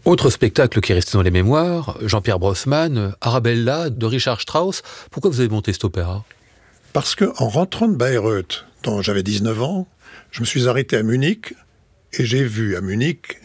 Autre spectacle qui est resté dans les mémoires, Jean-Pierre Brossman, Arabella de Richard Strauss. Pourquoi vous avez monté cet opéra ? Parce qu'en rentrant de Bayreuth, quand j'avais 19 ans, je me suis arrêté à Munich et j'ai vu à Munich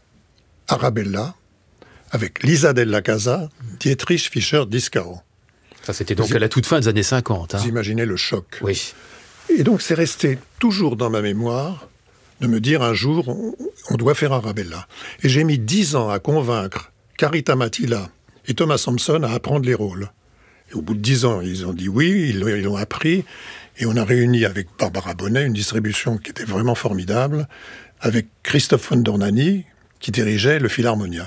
Arabella avec Lisa Della Casa, Dietrich Fischer-Dieskau. Ça, c'était donc à la toute fin des années 50. Vous imaginez le choc. Oui. Et donc, c'est resté toujours dans ma mémoire de me dire un jour, on doit faire Arabella. Et j'ai mis 10 ans à convaincre Carita Mattila et Thomas Sampson à apprendre les rôles. Et au bout de 10 ans, ils ont dit oui, ils l'ont appris. Et on a réuni avec Barbara Bonnet une distribution qui était vraiment formidable, avec Christophe von Dornany, qui dirigeait le Philharmonia.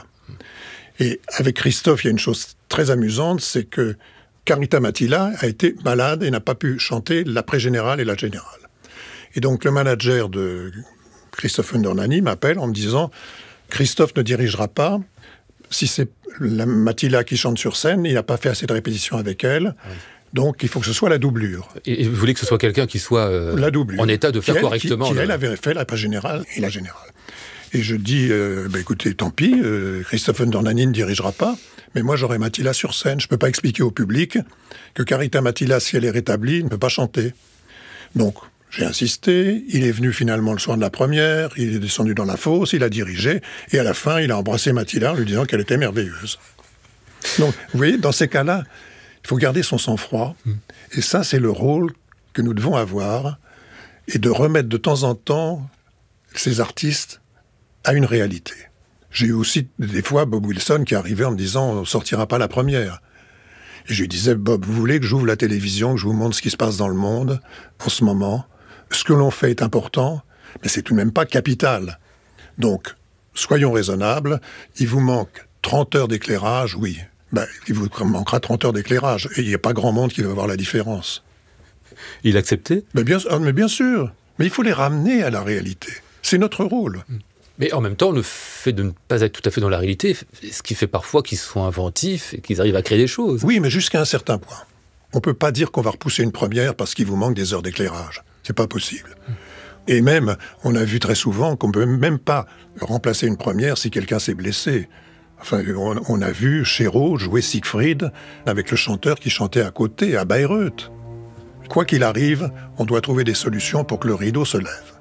Et avec Christophe, il y a une chose très amusante, c'est que Carita Mattila a été malade et n'a pas pu chanter l'après-générale et la générale. Et donc le manager de Christophe von Dornany m'appelle en me disant « Christophe ne dirigera pas. Si c'est la Mattila qui chante sur scène, il n'a pas fait assez de répétitions avec elle. Oui. Donc il faut que ce soit la doublure. » Et vous voulez que ce soit quelqu'un qui soit en état de faire correctement elle avait fait l'après-générale et la générale. Et je dis, écoutez, tant pis, Christophe von Dornany ne dirigera pas, mais moi j'aurai Mattila sur scène. Je ne peux pas expliquer au public que Carita Mattila, si elle est rétablie, ne peut pas chanter. Donc, j'ai insisté, il est venu finalement le soir de la première, il est descendu dans la fosse, il a dirigé, et à la fin, il a embrassé Mattila en lui disant qu'elle était merveilleuse. Donc, vous voyez, dans ces cas-là, il faut garder son sang-froid, et ça, c'est le rôle que nous devons avoir, et de remettre de temps en temps ces artistes à une réalité. J'ai eu aussi des fois Bob Wilson qui arrivait en me disant « on ne sortira pas la première ». Et je lui disais « Bob, vous voulez que j'ouvre la télévision, que je vous montre ce qui se passe dans le monde en ce moment ? Ce que l'on fait est important, mais c'est tout de même pas capital. Donc, soyons raisonnables, il vous manque 30 heures d'éclairage, oui. Il vous manquera 30 heures d'éclairage, et il n'y a pas grand monde qui va voir la différence. » Il acceptait ? Mais bien sûr, mais il faut les ramener à la réalité. C'est notre rôle. Mais en même temps, le fait de ne pas être tout à fait dans la réalité, ce qui fait parfois qu'ils sont inventifs et qu'ils arrivent à créer des choses. Oui, mais jusqu'à un certain point. On ne peut pas dire qu'on va repousser une première parce qu'il vous manque des heures d'éclairage. C'est pas possible. Et même, on a vu très souvent qu'on ne peut même pas remplacer une première si quelqu'un s'est blessé. Enfin, on a vu Chéreau jouer Siegfried avec le chanteur qui chantait à côté, à Bayreuth. Quoi qu'il arrive, on doit trouver des solutions pour que le rideau se lève.